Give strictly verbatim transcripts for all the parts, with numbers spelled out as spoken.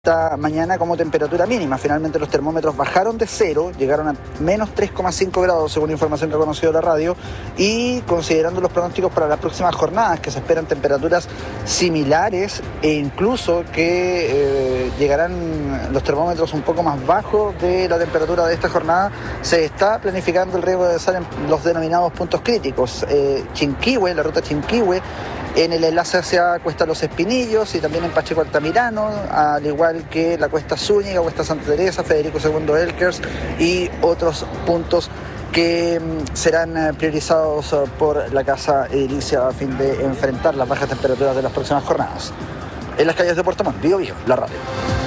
esta mañana como temperatura mínima. Finalmente los termómetros bajaron de cero, llegaron a menos tres coma cinco grados según información que ha conocido la radio, y considerando los pronósticos para las próximas jornadas, que se esperan temperaturas similares e incluso que eh, llegarán los termómetros un poco más bajos de la temperatura de esta jornada, se está planificando el riesgo de estar en los denominados puntos críticos. Eh, Chinquihue, la ruta Chinquihue, en el enlace hacia Cuesta Los Espinillos y también en Pacheco Altamirano, al igual que la Cuesta Zúñiga, Cuesta Santa Teresa, Federico segundo Elkers y otros puntos que serán priorizados por la Casa Edilicia a fin de enfrentar las bajas temperaturas de las próximas jornadas. En las calles de Puerto Montt, Bío Bío, la radio.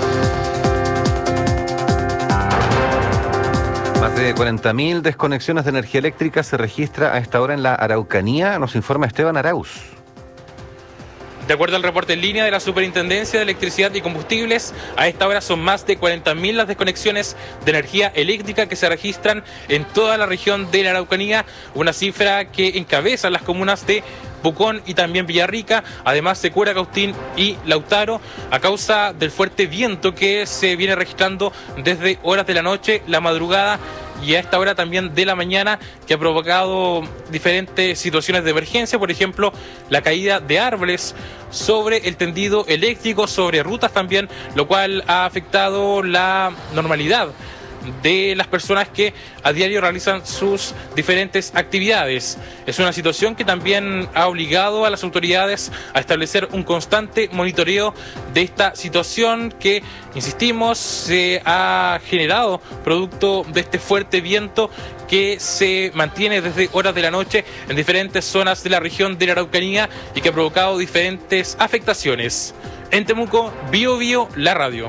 Más de cuarenta mil desconexiones de energía eléctrica se registra a esta hora en la Araucanía, nos informa Esteban Arauz. De acuerdo al reporte en línea de la Superintendencia de Electricidad y Combustibles, a esta hora son más de cuarenta mil las desconexiones de energía eléctrica que se registran en toda la región de la Araucanía, una cifra que encabezan las comunas de Pucón y también Villarrica, además de Curacautín y Lautaro, a causa del fuerte viento que se viene registrando desde horas de la noche, la madrugada y a esta hora también de la mañana, que ha provocado diferentes situaciones de emergencia, por ejemplo, la caída de árboles sobre el tendido eléctrico, sobre rutas también, lo cual ha afectado la normalidad de las personas que a diario realizan sus diferentes actividades. Es una situación que también ha obligado a las autoridades a establecer un constante monitoreo de esta situación que, insistimos, se ha generado producto de este fuerte viento que se mantiene desde horas de la noche en diferentes zonas de la región de la Araucanía y que ha provocado diferentes afectaciones. En Temuco, Bío Bío, la radio.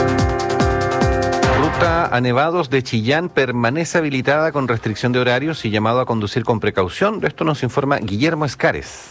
Ruta a Nevados de Chillán permanece habilitada con restricción de horarios y llamado a conducir con precaución. De esto nos informa Guillermo Escares.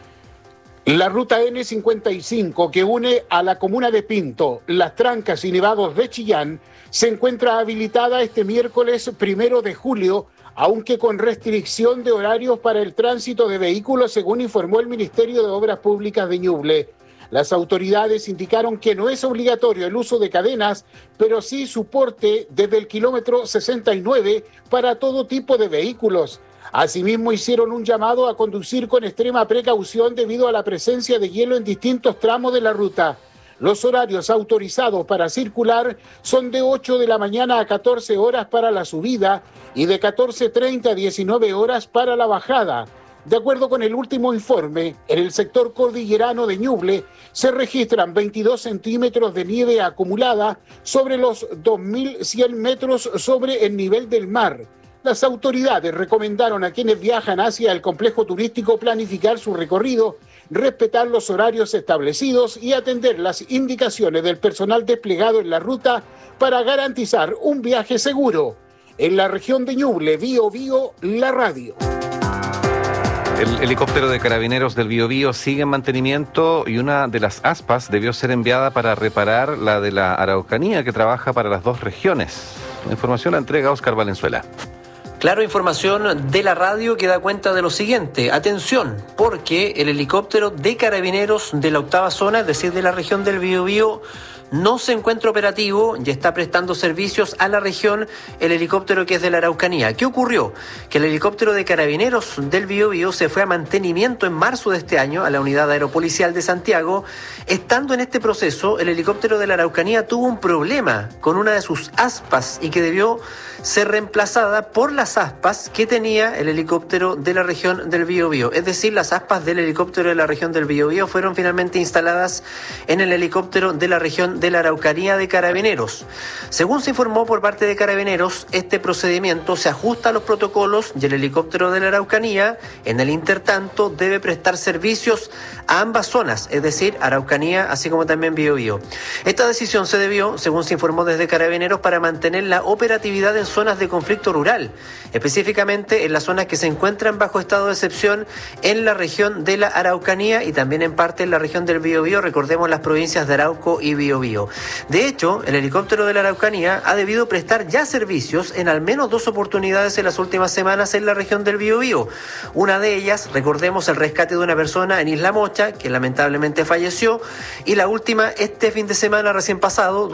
La ruta ene cincuenta y cinco, que une a la comuna de Pinto, Las Trancas y Nevados de Chillán, se encuentra habilitada este miércoles primero de julio, aunque con restricción de horarios para el tránsito de vehículos, según informó el Ministerio de Obras Públicas de Ñuble. Las autoridades indicaron que no es obligatorio el uso de cadenas, pero sí su porte desde el kilómetro sesenta y nueve para todo tipo de vehículos. Asimismo, hicieron un llamado a conducir con extrema precaución debido a la presencia de hielo en distintos tramos de la ruta. Los horarios autorizados para circular son de ocho de la mañana a catorce horas para la subida y de catorce treinta a diecinueve horas para la bajada. De acuerdo con el último informe, en el sector cordillerano de Ñuble se registran veintidós centímetros de nieve acumulada sobre los dos mil cien metros sobre el nivel del mar. Las autoridades recomendaron a quienes viajan hacia el complejo turístico planificar su recorrido, respetar los horarios establecidos y atender las indicaciones del personal desplegado en la ruta para garantizar un viaje seguro. En la región de Ñuble, Bío Bío, la radio. El helicóptero de Carabineros del Biobío sigue en mantenimiento y una de las aspas debió ser enviada para reparar la de la Araucanía, que trabaja para las dos regiones. La información la entrega Oscar Valenzuela. Claro, información de la radio que da cuenta de lo siguiente. Atención, porque el helicóptero de Carabineros de la octava zona, es decir, de la región del Biobío, no se encuentra operativo y está prestando servicios a la región el helicóptero que es de la Araucanía. ¿Qué ocurrió? Que el helicóptero de Carabineros del Biobío se fue a mantenimiento en marzo de este año a la unidad aeropolicial de Santiago. Estando en este proceso, el helicóptero de la Araucanía tuvo un problema con una de sus aspas y que debió ser reemplazada por las aspas que tenía el helicóptero de la región del Biobío. Es decir, las aspas del helicóptero de la región del Biobío fueron finalmente instaladas en el helicóptero de la región de la Araucanía de Carabineros. Según se informó por parte de Carabineros, este procedimiento se ajusta a los protocolos y el helicóptero de la Araucanía, en el intertanto, debe prestar servicios a ambas zonas, es decir, Araucanía, así como también Biobío. Esta decisión se debió, según se informó desde Carabineros, para mantener la operatividad en zonas de conflicto rural, específicamente en las zonas que se encuentran bajo estado de excepción en la región de la Araucanía y también en parte en la región del Biobío. Recordemos las provincias de Arauco y Biobío. Biobío. De hecho, el helicóptero de la Araucanía ha debido prestar ya servicios en al menos dos oportunidades en las últimas semanas en la región del Biobío. Una de ellas, recordemos, el rescate de una persona en Isla Mocha, que lamentablemente falleció, y la última este fin de semana recién pasado,